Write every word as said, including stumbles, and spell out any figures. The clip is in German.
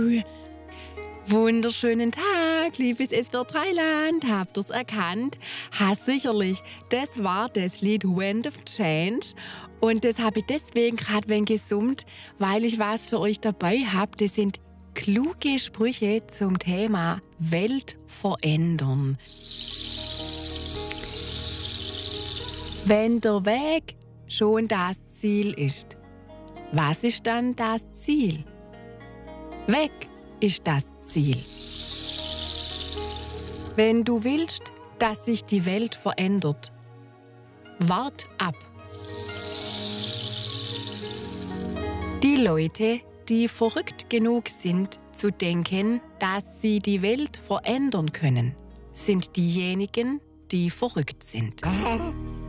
Wunderschönen Tag, liebes S W R drei Land. Habt ihr's erkannt? Ha, sicherlich. Das war das Lied Wind of Change. Und das habe ich deswegen gerade wenn gesummt, weil ich was für euch dabei habe. Das sind kluge Sprüche zum Thema Welt verändern. Wenn der Weg schon das Ziel ist, was ist dann das Ziel? Weg ist das Ziel. Wenn du willst, dass sich die Welt verändert, wart ab. Die Leute, die verrückt genug sind, zu denken, dass sie die Welt verändern können, sind diejenigen, die verrückt sind.